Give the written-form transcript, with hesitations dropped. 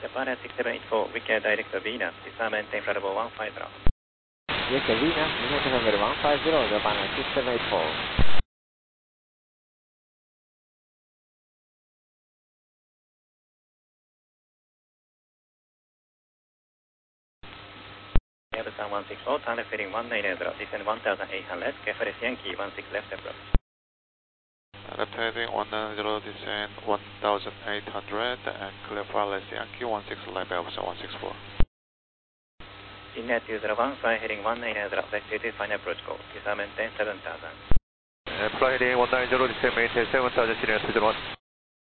Japan at 6784, Wicked Direct Venus, disarm and maintain flight level 150. Wicked Venus, maintain flight level 150, Japan at 6784. Airbus 164, turn left heading 190, descend 1800, KFRS Yankee 16 left approach. Left heading 190, descend 1800, and clear FRS Yankee 16 left Airbus 164. India 201, fly heading 190, left duty final approach call, disarm and maintain 7000. Fly heading 190, descend maintain 7000, Senior 201.